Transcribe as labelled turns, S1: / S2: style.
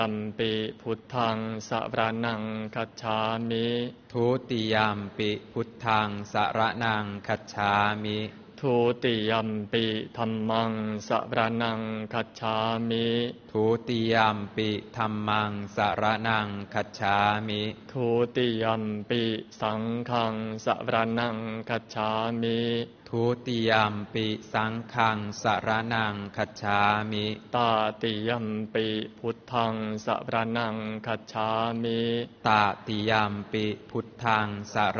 S1: ยัมปิพุทธังสรณังคัจฉามิ
S2: ทุติยัมปิพุทธังสรณังคัจฉามิ
S1: ทุติยัมปิธัมมังสรณังคัจฉามิ
S2: ทุติยัมปิธัมมังสรณังคัจฉามิ
S1: ทุติยัมปิสังฆังสรณังคัจฉามิ
S2: ทุติยัมปิสังฆังสรณังคัจฉามิ
S1: ตาติยัมปิพุทธังสรณังคัจฉามิ
S2: ตติยัมปิพุทธังสร